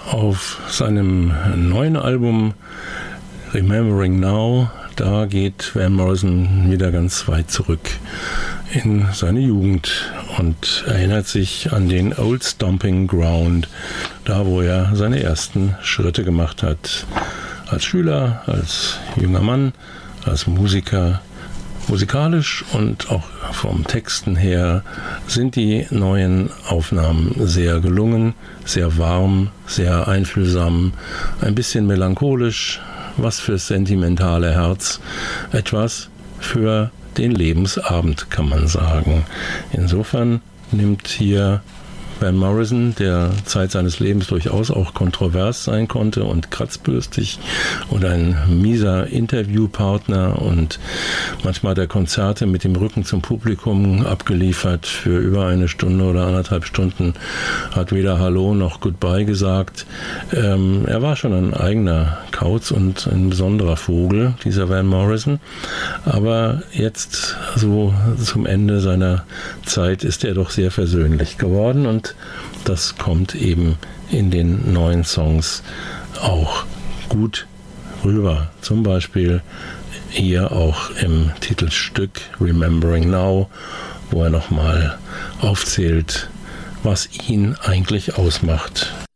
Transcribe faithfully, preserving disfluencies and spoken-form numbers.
Auf seinem neuen Album Remembering Now, da geht Van Morrison wieder ganz weit zurück in seine Jugend und erinnert sich an den Old Stomping Ground, da wo er seine ersten Schritte gemacht hat. Als Schüler, als junger Mann, als Musiker. Musikalisch und auch vom Texten her sind die neuen Aufnahmen sehr gelungen, sehr warm, sehr einfühlsam, ein bisschen melancholisch, was fürs sentimentale Herz, etwas für den Lebensabend, kann man sagen. Insofern nimmt hier Van Morrison, der Zeit seines Lebens durchaus auch kontrovers sein konnte und kratzbürstig und ein mieser Interviewpartner, und manchmal hat er Konzerte mit dem Rücken zum Publikum abgeliefert für über eine Stunde oder anderthalb Stunden, hat weder Hallo noch Goodbye gesagt. Ähm, er war schon ein eigener Kauz und ein besonderer Vogel, dieser Van Morrison, aber jetzt so zum Ende seiner Zeit ist er doch sehr versöhnlich geworden, und das kommt eben in den neuen Songs auch gut rüber. Zum Beispiel hier auch im Titelstück Remembering Now, wo er nochmal aufzählt, was ihn eigentlich ausmacht